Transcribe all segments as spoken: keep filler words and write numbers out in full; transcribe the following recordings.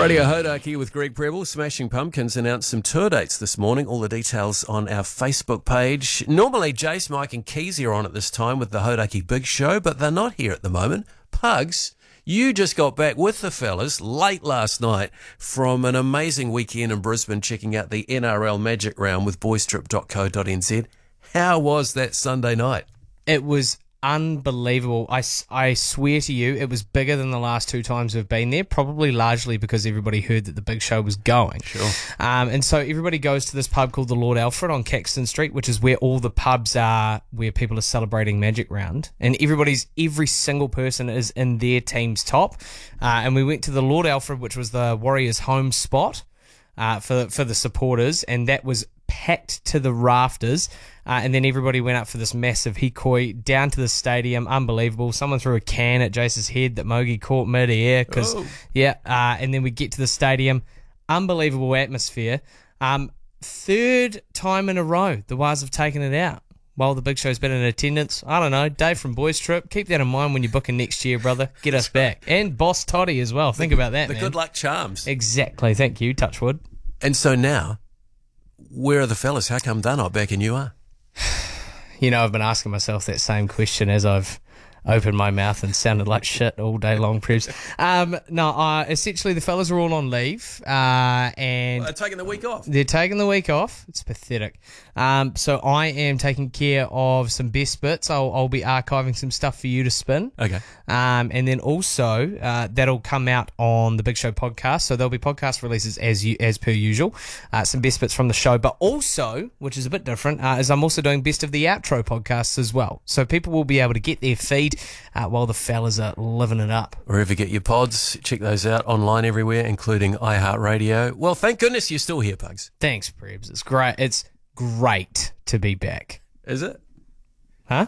Radio Hodaki with Greg Preble. Smashing Pumpkins announced some tour dates this morning. All the details on our Facebook page. Normally, Jace, Mike and Keezy are on at this time with the Hodaki Big Show, but they're not here at the moment. Pugs, you just got back with the fellas late last night from an amazing weekend in Brisbane checking out the N R L Magic Round with boys trip dot co dot n z. How was that Sunday night? It was unbelievable. I, I swear to you, it was bigger than the last two times we've been there, probably largely because everybody heard that the big show was going. Sure. Um, and so everybody goes to this pub called the Lord Alfred on Caxton Street, which is where all the pubs are, where people are celebrating Magic Round. And everybody's, every single person is in their team's top. Uh, and we went to the Lord Alfred, which was the Warriors' home spot uh, for, for the supporters, and that was packed to the rafters, uh, and then everybody went up for this massive hikoi down to the stadium. Unbelievable. Someone threw a can at Jace's head that Mogi caught mid-air. Cause, oh. Yeah, uh, and then we get to the stadium. Unbelievable atmosphere. Um, third time in a row the Waz have taken it out while the big show's been in attendance. I don't know. Dave from Boys Trip, keep that in mind when you're booking next year, brother. Get us back. And Boss Toddy as well. Think the, about that, The man. good luck charms. Exactly. Thank you. Touchwood. And so now, where are the fellas? How come they're not back and you are? You know, I've been asking myself that same question as I've opened my mouth and sounded like shit all day long, Prebs. Um, no, uh, essentially the fellas are all on leave, uh, and Well, they're taking the week off. they're taking the week off. It's pathetic. Um, so I am taking care of some best bits. I'll, I'll be archiving some stuff for you to spin. Okay. Um, and then also uh, that'll come out on the Big Show podcast. So there'll be podcast releases as you, as per usual. Uh, some best bits from the show, but also, which is a bit different, uh, is I'm also doing best of the outro podcasts as well. So people will be able to get their feed uh, while the fellas are living it up. Wherever you get your pods, check those out online everywhere, including iHeartRadio. Well, thank goodness you're still here, Pugs. Thanks, Prebs. It's great. It's great to be back. Is it? Huh?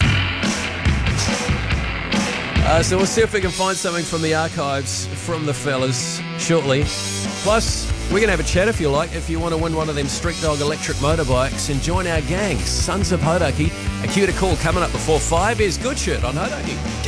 Uh, so we'll see if we can find something from the archives from the fellas shortly. Plus, we're going to have a chat if you like. If you want to win one of them Street Dog electric motorbikes and join our gang, Sons of Hodaki. A cue to call coming up before five is Good Shit on Hodaki.